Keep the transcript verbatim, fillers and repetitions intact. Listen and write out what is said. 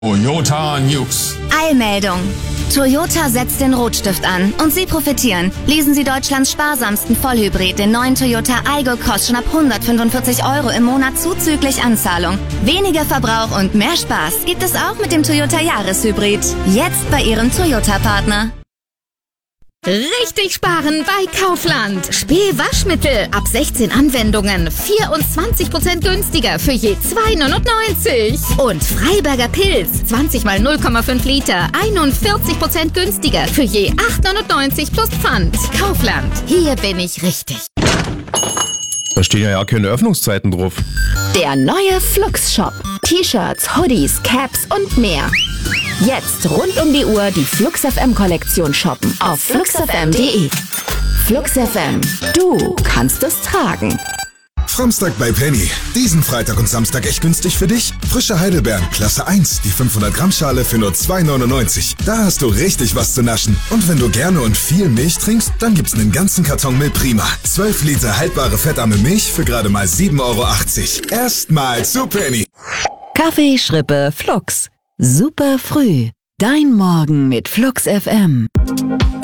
Toyota News. Eilmeldung. Toyota setzt den Rotstift an und Sie profitieren. Lesen Sie Deutschlands sparsamsten Vollhybrid, den neuen Toyota Aygo Cross, schon ab hundertfünfundvierzig Euro im Monat zuzüglich Anzahlung. Weniger Verbrauch und mehr Spaß gibt es auch mit dem Toyota Jahreshybrid. Jetzt bei Ihrem Toyota-Partner. Richtig sparen bei Kaufland. Spül-Waschmittel ab sechzehn Anwendungen vierundzwanzig Prozent günstiger für je zwei neunundneunzig. Und Freiberger Pilz zwanzig mal null Komma fünf Liter einundvierzig Prozent günstiger für je acht neunundneunzig plus Pfand. Kaufland, hier bin ich richtig. Da stehen ja ja keine Öffnungszeiten drauf. Der neue Flux Shop. T-Shirts, Hoodies, Caps und mehr. Jetzt rund um die Uhr die Flux F M Kollektion shoppen auf flux f m punkt de. Flux F M, du kannst es tragen. Samstag bei Penny. Diesen Freitag und Samstag echt günstig für dich. Frische Heidelbeeren, Klasse eins, die fünfhundert Gramm Schale für nur zwei neunundneunzig. Da hast du richtig was zu naschen. Und wenn du gerne und viel Milch trinkst, dann gibt's einen ganzen Karton Milch Prima. zwölf Liter haltbare fettarme Milch für gerade mal sieben Euro achtzig. Erstmal zu Penny. Kaffee, Schrippe, Flux. Super früh. Dein Morgen mit Flux F M.